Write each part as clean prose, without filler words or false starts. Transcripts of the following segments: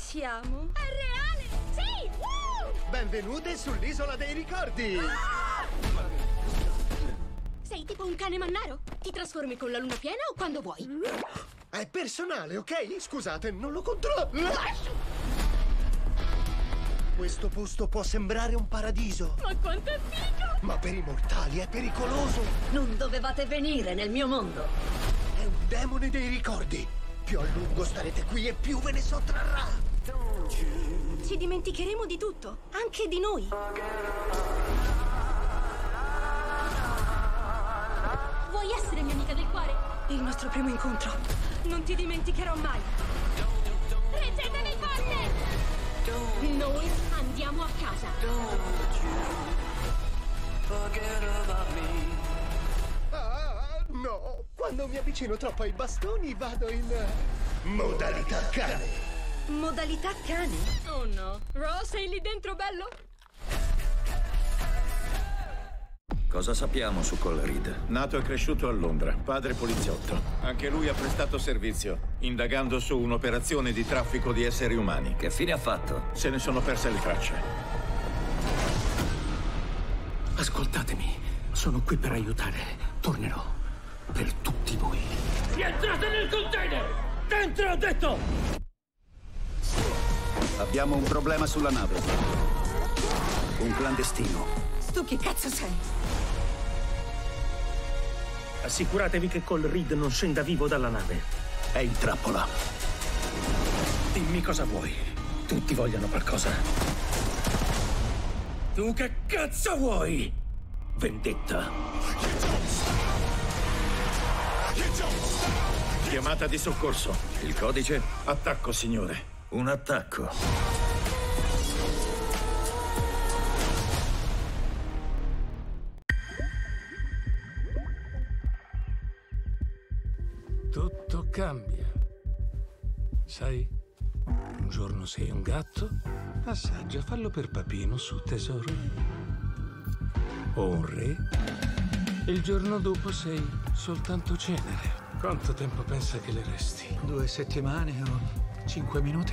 siamo? È reale! Sì! Benvenute sull'isola dei ricordi! Sei tipo un cane mannaro? Ti trasformi con la luna piena o quando vuoi? È personale, ok? Scusate, non lo controllo! Questo posto può sembrare un paradiso, Ma quanto è figo! ma per i mortali è pericoloso! Non dovevate venire nel mio mondo. È un demone dei ricordi! Più a lungo starete qui e più ve ne sottrarrà! Ci dimenticheremo di tutto, anche di noi. Vuoi essere mia amica del cuore? Il nostro primo incontro. Non ti dimenticherò mai. Reggete le porte! Noi andiamo a casa. No! Quando mi avvicino troppo ai bastoni vado in... modalità cane! Modalità cane. Oh no. Ro, sei lì dentro, bello? Cosa sappiamo su Cole Reed? Nato e cresciuto a Londra, padre poliziotto. Anche lui ha prestato servizio, indagando su un'operazione di traffico di esseri umani. Che fine ha fatto? Se ne sono perse le tracce. Ascoltatemi, sono qui per aiutare. Tornerò per tutti voi. Rientrate nel container! Dentro, ho detto! Abbiamo un problema sulla nave. Un clandestino. Tu chi cazzo sei? Assicuratevi che Cole Reed non scenda vivo dalla nave. È in trappola. Dimmi cosa vuoi. Tutti vogliono qualcosa. Tu che cazzo vuoi? Vendetta. Chiamata di soccorso. Il codice? Attacco, signore. Un attacco. Tutto cambia. Sai, un giorno sei un gatto, assaggia, fallo per papino su, tesoro. O un re, e il giorno dopo sei soltanto cenere. Quanto tempo pensa che le resti? 2 settimane o 5 minuti?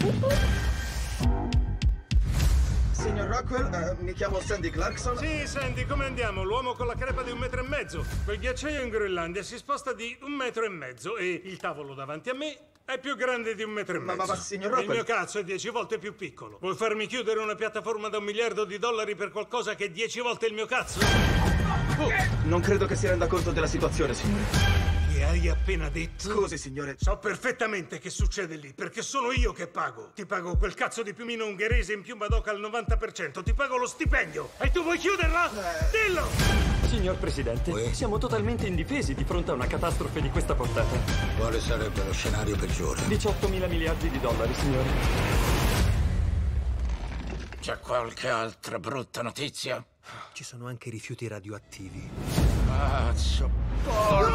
Signor Rockwell, mi chiamo Sandy Clarkson. Sì, Sandy, come andiamo? L'uomo con la crepa di 1,5 metri. Quel ghiacciaio in Groenlandia si sposta di 1,5 metri e il tavolo davanti a me è più grande di 1,5 metri. Ma signor Rockwell... Il mio cazzo è 10 volte più piccolo. Vuoi farmi chiudere una piattaforma da $1 miliardo per qualcosa che è 10 volte il mio cazzo? Non credo che si renda conto della situazione, signore. Che hai appena detto? Scusi, signore. So perfettamente che succede lì, perché sono io che pago. Ti pago quel cazzo di piumino ungherese in più Madoka al 90%. Ti pago lo stipendio. E tu vuoi chiuderla? Dillo! Signor Presidente, siamo totalmente indifesi di fronte a una catastrofe di questa portata. Quale sarebbe lo scenario peggiore? 18.000 miliardi di dollari, signore. C'è qualche altra brutta notizia? Ci sono anche rifiuti radioattivi. Cazzo!